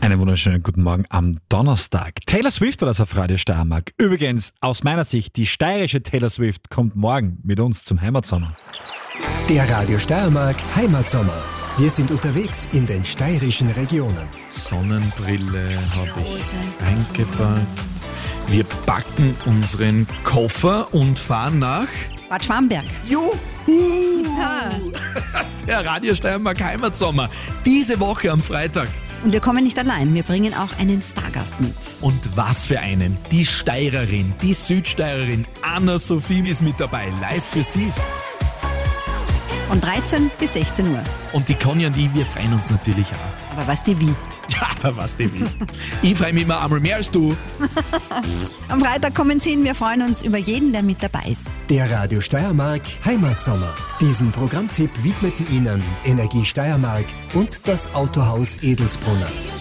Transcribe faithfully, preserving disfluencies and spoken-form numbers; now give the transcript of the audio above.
Einen wunderschönen guten Morgen am Donnerstag. Taylor Swift war das auf Radio Steiermark. Übrigens, aus meiner Sicht, die steirische Taylor Swift kommt morgen mit uns zum Heimatsommer. Der Radio Steiermark Heimatsommer. Wir sind unterwegs in den steirischen Regionen. Sonnenbrille habe ich eingepackt. Wir packen unseren Koffer und fahren nach Bad Schwamberg. Juhu! Ja. Der Radio Steiermark Heimatsommer. Diese Woche am Freitag. Und wir kommen nicht allein, wir bringen auch einen Stargast mit. Und was für einen. Die Steirerin, die Südsteirerin Anna-Sophie ist mit dabei, live für Sie. Von dreizehn bis sechzehn Uhr. Und die Conny und ich, wir freuen uns natürlich auch. Aber weißt du wie? Ja, aber was die will. Ich freue mich immer einmal mehr als du. Am Freitag kommen Sie, wir freuen uns über jeden, der mit dabei ist. Der Radio Steiermark Heimatsommer. Diesen Programmtipp widmeten Ihnen Energie Steiermark und das Autohaus Edelsbrunner.